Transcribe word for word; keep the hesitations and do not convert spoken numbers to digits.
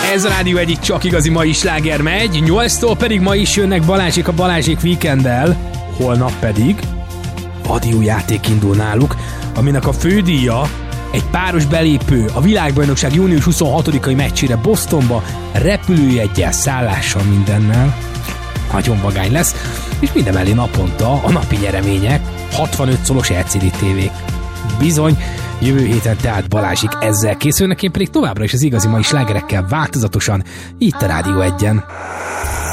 Ez a Rádió egyik csak igazi mai sláger megy, nyolctól pedig ma is jönnek Balázsék a Balázsék Weekenddel, holnap pedig Adiójáték indul náluk, aminek a fődíja egy páros belépő a világbajnokság június huszonhatodikai meccsére Bostonba, repülőjeggyel, szállással, mindennel. Nagyon vagány lesz, és mindemellé naponta a napi nyeremények, hatvanöt szolos el cé dé tévék. Bizony, jövő héten tehát Balázsik ezzel készülnek, én pedig továbbra is az igazi mai slágerekkel változatosan itt a Rádió egyen.